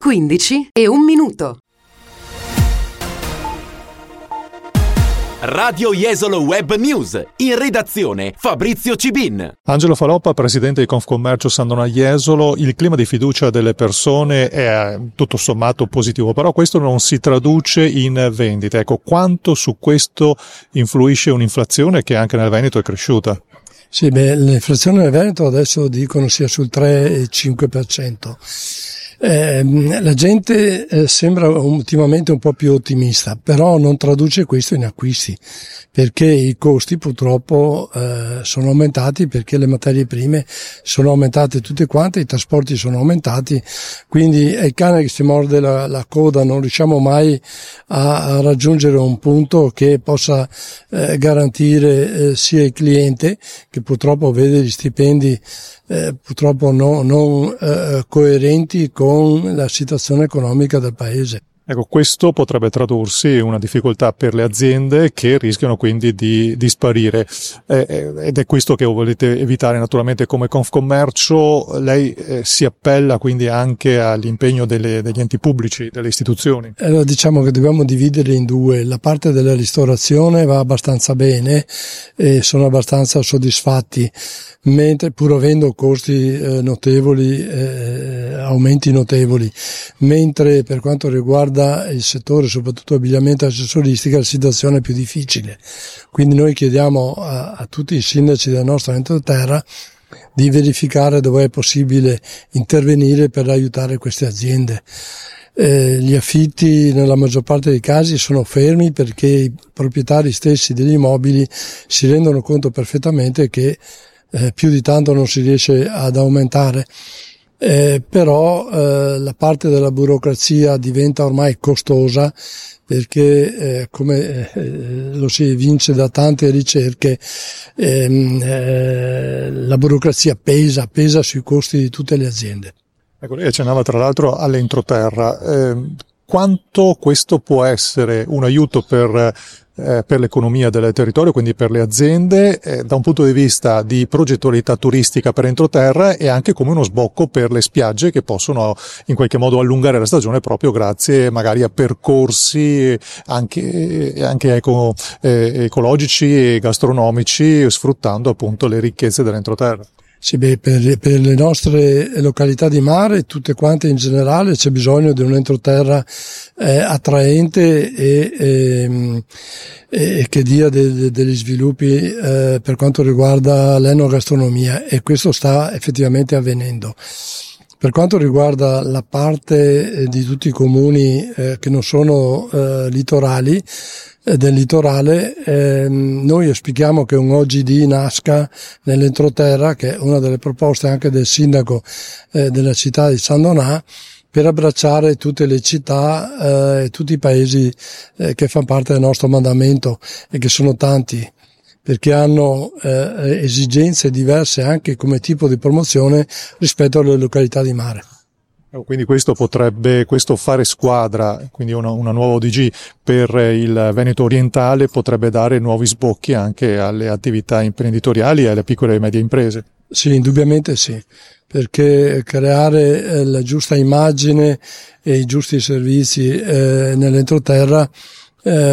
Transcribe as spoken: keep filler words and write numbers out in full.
quindici e un minuto. Radio Jesolo Web News, in redazione Fabrizio Cibin. Angelo Faloppa, presidente di Confcommercio Sandona Jesolo. Il clima di fiducia delle persone è tutto sommato positivo, però questo non si traduce in vendite. Ecco, quanto su questo influisce un'inflazione che anche nel Veneto è cresciuta? Sì, beh, l'inflazione nel Veneto adesso dicono sia sul tre virgola cinque per cento. Eh, la gente eh, sembra ultimamente un po' più ottimista, però non traduce questo in acquisti, perché i costi purtroppo eh, sono aumentati, perché le materie prime sono aumentate tutte quante, i trasporti sono aumentati, quindi è il cane che si morde la, la coda, non riusciamo mai a, a raggiungere un punto che possa eh, garantire eh, sia il cliente, che purtroppo vede gli stipendi eh, purtroppo no, non eh, coerenti con la situazione economica del paese. Ecco, questo potrebbe tradursi in una difficoltà per le aziende che rischiano quindi di, di sparire, eh, ed è questo che volete evitare naturalmente come Confcommercio. Lei eh, si appella quindi anche all'impegno delle, degli enti pubblici, delle istituzioni. Allora, diciamo che dobbiamo dividere in due. La parte della ristorazione va abbastanza bene e sono abbastanza soddisfatti, mentre pur avendo costi eh, notevoli, eh, aumenti notevoli, mentre per quanto riguarda il settore, soprattutto abbigliamento e accessoristica, la situazione è più difficile. Quindi noi chiediamo a, a tutti i sindaci del nostro entroterra di verificare dove è possibile intervenire per aiutare queste aziende. Eh, gli affitti nella maggior parte dei casi sono fermi perché i proprietari stessi degli immobili si rendono conto perfettamente che eh, più di tanto non si riesce ad aumentare. Eh, però eh, la parte della burocrazia diventa ormai costosa, perché eh, come eh, lo si evince da tante ricerche, ehm, eh, la burocrazia pesa, pesa sui costi di tutte le aziende. Ecco, lei accennava tra l'altro all'entroterra. Eh, quanto questo può essere un aiuto per eh, per l'economia del territorio, quindi per le aziende, eh, da un punto di vista di progettualità turistica per entroterra, e anche come uno sbocco per le spiagge che possono in qualche modo allungare la stagione proprio grazie magari a percorsi anche, anche eco, eh, ecologici e gastronomici, sfruttando appunto le ricchezze dell'entroterra. Sì, beh, per, per le nostre località di mare, tutte quante in generale, c'è bisogno di un entroterra eh, attraente e, e, e che dia de, de, degli sviluppi eh, per quanto riguarda l'enogastronomia, e questo sta effettivamente avvenendo. Per quanto riguarda la parte eh, di tutti i comuni eh, che non sono eh, litorali, eh, del litorale, eh, noi auspichiamo che un O G D nasca nell'entroterra, che è una delle proposte anche del sindaco eh, della città di Sandonà, per abbracciare tutte le città e eh, tutti i paesi eh, che fanno parte del nostro mandamento, e che sono tanti, perché hanno eh, esigenze diverse anche come tipo di promozione rispetto alle località di mare. Quindi questo potrebbe, questo fare squadra, quindi una, una nuova O D G per il Veneto orientale, potrebbe dare nuovi sbocchi anche alle attività imprenditoriali e alle piccole e medie imprese. Sì, indubbiamente sì, perché creare eh, la giusta immagine e i giusti servizi eh, nell'entroterra eh,